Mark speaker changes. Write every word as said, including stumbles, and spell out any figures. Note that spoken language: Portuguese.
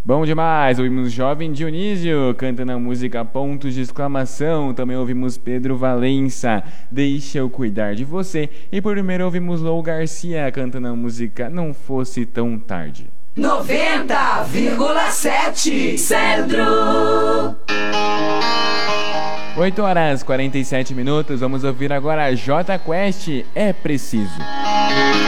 Speaker 1: Bom demais, ouvimos Jovem Dionísio cantando a música Pontos de Exclamação. Também ouvimos Pedro Valença, Deixa Eu Cuidar de Você. E por primeiro ouvimos Lou Garcia cantando a música Não Fosse Tão Tarde.
Speaker 2: noventa vírgula sete Centro.
Speaker 1: oito horas e quarenta e sete minutos, vamos ouvir agora Jota Quest, É Preciso.